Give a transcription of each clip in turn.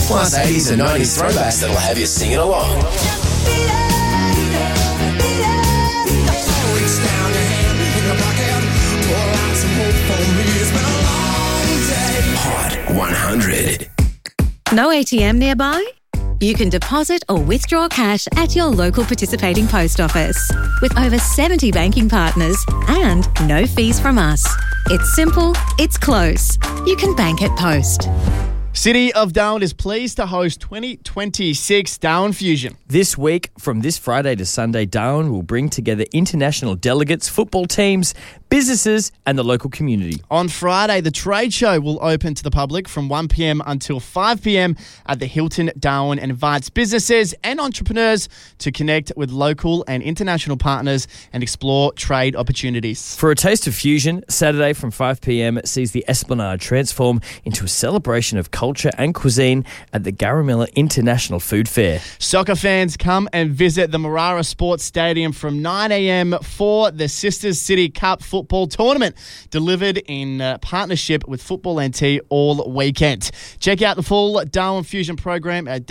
Plus 80s and 90s throwbacks that'll have you singing along. Hot 100. No ATM nearby? You can deposit or withdraw cash at your local participating post office with over 70 banking partners and no fees from us. It's simple, it's close. You can bank at Post. City of Darwin is pleased to host 2026 Darwin Fusion. This week, from this Friday to Sunday, Darwin will bring together international delegates, football teams, businesses and the local community. On Friday, the trade show will open to the public from 1 p.m. until 5 p.m. at the Hilton Darwin and invites businesses and entrepreneurs to connect with local and international partners and explore trade opportunities. For a taste of fusion, Saturday from 5 p.m. sees the Esplanade transform into a celebration of culture and cuisine at the Garamilla International Food Fair. Soccer fans, come and visit the Marara Sports Stadium from 9 a.m. for the Sisters City Cup football tournament, delivered in partnership with Football NT all weekend. Check out the full Darwin Fusion program at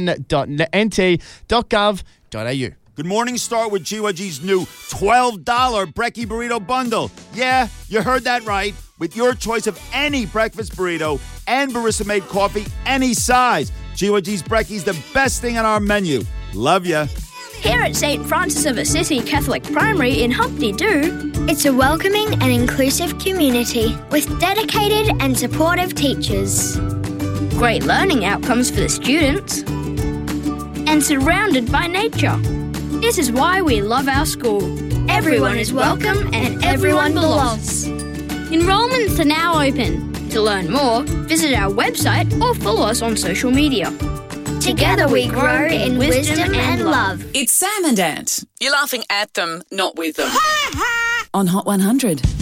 darwin.nt.gov.au. Good morning, start with GYG's new $12 Brekkie Burrito Bundle. Yeah, you heard that right. With your choice of any breakfast burrito and barista-made coffee, any size. GYG's Brekkie's the best thing on our menu. Love ya. Here at St. Francis of Assisi Catholic Primary in Humpty Doo, it's a welcoming and inclusive community with dedicated and supportive teachers. Great learning outcomes for the students, and surrounded by nature. This is why we love our school. Everyone is welcome and everyone belongs. Enrollments are now open. To learn more, visit our website or follow us on social media. Together we grow in wisdom and love. It's Sam and Ant. You're laughing at them, not with them. On Hot 100.